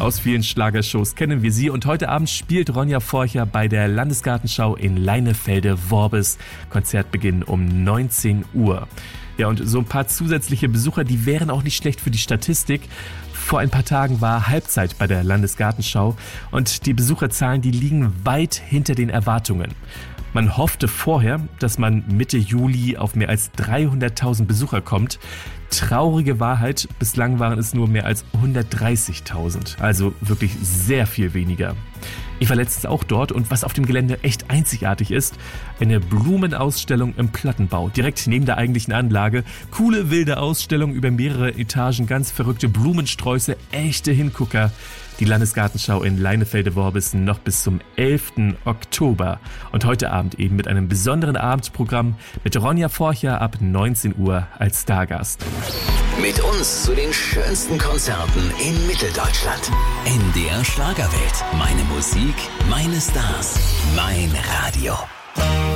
aus vielen Schlagershows kennen wir sie und heute Abend spielt Ronja Forcher bei der Landesgartenschau in Leinefelde-Worbis. Konzertbeginn um 19 Uhr. Ja, und so ein paar zusätzliche Besucher, die wären auch nicht schlecht für die Statistik. Vor ein paar Tagen war Halbzeit bei der Landesgartenschau und die Besucherzahlen, die liegen weit hinter den Erwartungen. Man hoffte vorher, dass man Mitte Juli auf mehr als 300.000 Besucher kommt. Traurige Wahrheit, bislang waren es nur mehr als 130.000, also wirklich sehr viel weniger. Ich war letztens auch dort und was auf dem Gelände echt einzigartig ist, eine Blumenausstellung im Plattenbau, direkt neben der eigentlichen Anlage. Coole, wilde Ausstellung über mehrere Etagen, ganz verrückte Blumensträuße, echte Hingucker. Die Landesgartenschau in Leinefelde-Worbis noch bis zum 11. Oktober. Und heute Abend eben mit einem besonderen Abendprogramm mit Ronja Forcher ab 19 Uhr als Stargast. Mit uns zu den schönsten Konzerten in Mitteldeutschland. NDR Schlagerwelt. Meine Musik, meine Stars, mein Radio.